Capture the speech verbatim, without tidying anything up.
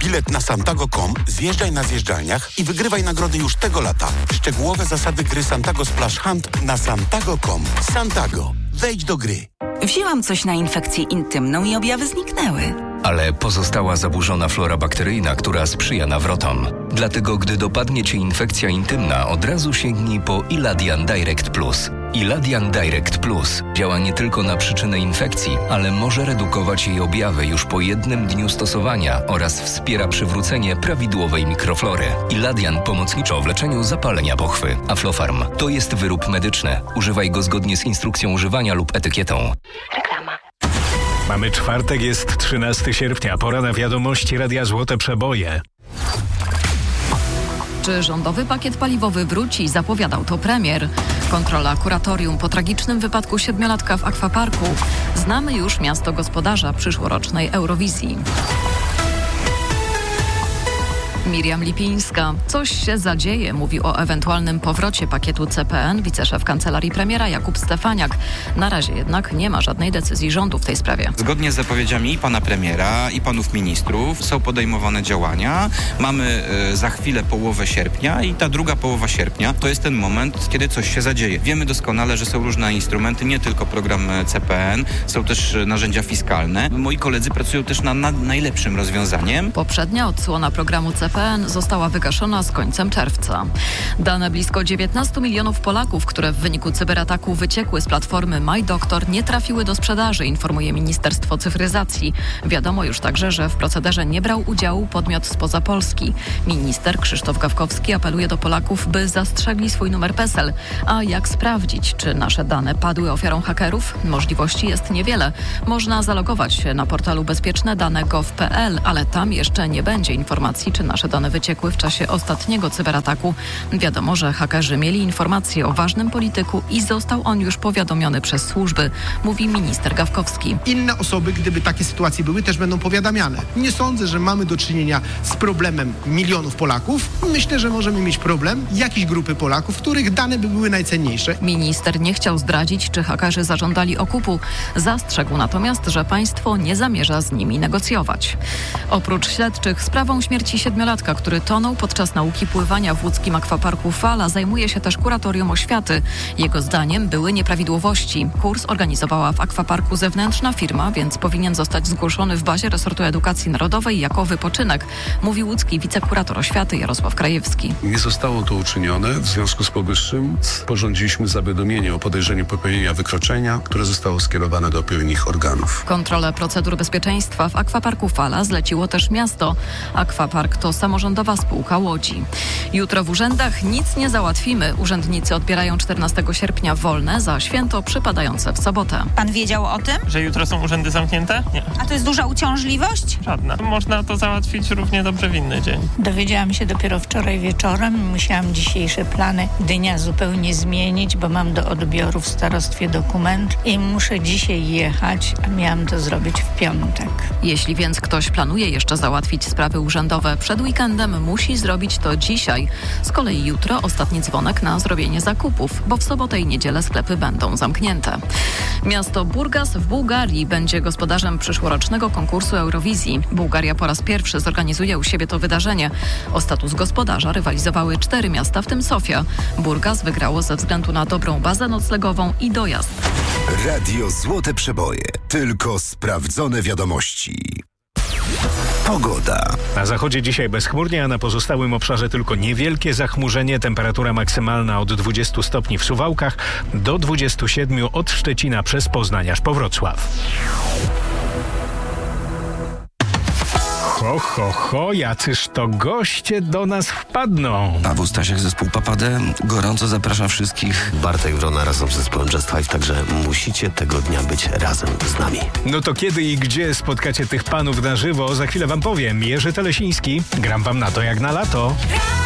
Bilet na santago kropka com, zjeżdżaj na zjeżdżalniach i wygrywaj nagrody już tego lata. Szczegółowe zasady gry Santago Splash Hunt na santago kropka com. Santago. Wejdź do gry. Wzięłam coś na infekcję intymną i objawy zniknęły. Ale pozostała zaburzona flora bakteryjna, która sprzyja nawrotom. Dlatego, gdy dopadnie Cię infekcja intymna, od razu sięgnij po Iladian Direct Plus. Iladian Direct Plus działa nie tylko na przyczynę infekcji, ale może redukować jej objawy już po jednym dniu stosowania oraz wspiera przywrócenie prawidłowej mikroflory. Iladian pomocniczo w leczeniu zapalenia pochwy. Aflofarm to jest wyrób medyczny. Używaj go zgodnie z instrukcją używania lub etykietą. Reklama. Mamy czwartek, jest trzynastego sierpnia. Pora na wiadomości Radia Złote Przeboje. Czy rządowy pakiet paliwowy wróci? Zapowiadał to premier. Kontrola kuratorium po tragicznym wypadku siedmiolatka w akwaparku. Znamy już miasto gospodarza przyszłorocznej Eurowizji. Miriam Lipińska. Coś się zadzieje, mówi o ewentualnym powrocie pakietu C P N wiceszef kancelarii premiera Jakub Stefaniak. Na razie jednak nie ma żadnej decyzji rządu w tej sprawie. Zgodnie z zapowiedziami i pana premiera, i panów ministrów są podejmowane działania. Mamy y, za chwilę połowę sierpnia i ta druga połowa sierpnia to jest ten moment, kiedy coś się zadzieje. Wiemy doskonale, że są różne instrumenty, nie tylko program C P N, są też narzędzia fiskalne. Moi koledzy pracują też nad na najlepszym rozwiązaniem. Poprzednia odsłona programu C P N została wygaszona z końcem czerwca. Dane blisko dziewiętnastu milionów Polaków, które w wyniku cyberataku wyciekły z platformy MyDoktor, nie trafiły do sprzedaży, informuje Ministerstwo Cyfryzacji. Wiadomo już także, że w procederze nie brał udziału podmiot spoza Polski. Minister Krzysztof Gawkowski apeluje do Polaków, by zastrzegli swój numer PESEL. A jak sprawdzić, czy nasze dane padły ofiarą hakerów? Możliwości jest niewiele. Można zalogować się na portalu bezpieczne dane kropka gov kropka p l, ale tam jeszcze nie będzie informacji, czy nasze dane wyciekły w czasie ostatniego cyberataku. Wiadomo, że hakerzy mieli informacje o ważnym polityku i został on już powiadomiony przez służby, mówi minister Gawkowski. Inne osoby, gdyby takie sytuacje były, też będą powiadamiane. Nie sądzę, że mamy do czynienia z problemem milionów Polaków. Myślę, że możemy mieć problem jakiejś grupy Polaków, których dane by były najcenniejsze. Minister nie chciał zdradzić, czy hakerzy zażądali okupu. Zastrzegł natomiast, że państwo nie zamierza z nimi negocjować. Oprócz śledczych sprawą śmierci siedmiolatka, który tonął podczas nauki pływania w łódzkim akwaparku Fala, zajmuje się też kuratorium oświaty. Jego zdaniem były nieprawidłowości. Kurs organizowała w akwaparku zewnętrzna firma, więc powinien zostać zgłoszony w bazie resortu edukacji narodowej jako wypoczynek, mówi łódzki wicekurator oświaty Jarosław Krajewski. Nie zostało to uczynione. W związku z powyższym sporządziliśmy zawiadomienie o podejrzeniu popełnienia wykroczenia, które zostało skierowane do odpowiednich organów. Kontrolę procedur bezpieczeństwa w akwaparku Fala zleciło też miasto. Akwapark to samorządowa spółka Łodzi. Jutro w urzędach nic nie załatwimy. Urzędnicy odbierają czternastego sierpnia wolne za święto przypadające w sobotę. Pan wiedział o tym? Że jutro są urzędy zamknięte? Nie. A to jest duża uciążliwość? Żadna. Można to załatwić równie dobrze w inny dzień. Dowiedziałam się dopiero wczoraj wieczorem. Musiałam dzisiejsze plany dnia zupełnie zmienić, bo mam do odbioru w starostwie dokument i muszę dzisiaj jechać, a miałam to zrobić w piątek. Jeśli więc ktoś planuje jeszcze załatwić sprawy urzędowe przed weekendem, musi zrobić to dzisiaj. Z kolei jutro ostatni dzwonek na zrobienie zakupów, bo w sobotę i niedzielę sklepy będą zamknięte. Miasto Burgas w Bułgarii będzie gospodarzem przyszłorocznego konkursu Eurowizji. Bułgaria po raz pierwszy zorganizuje u siebie to wydarzenie. O status gospodarza rywalizowały cztery miasta, w tym Sofia. Burgas wygrało ze względu na dobrą bazę noclegową i dojazd. Radio Złote Przeboje. Tylko sprawdzone wiadomości. Pogoda. Na zachodzie dzisiaj bezchmurnie, a na pozostałym obszarze tylko niewielkie zachmurzenie. Temperatura maksymalna od dwudziestu stopni w Suwałkach do dwudziestu siedmiu od Szczecina przez Poznań aż po Wrocław. Ho, ho, ho, jacyż to goście do nas wpadną. Paweł Stasiak, zespół Papadę, gorąco zaprasza wszystkich. Bartek Wrona razem z zespołem Just Five, także musicie tego dnia być razem z nami. No to kiedy i gdzie spotkacie tych panów na żywo, za chwilę wam powiem. Jerzy Telesiński, gram wam na to jak na lato.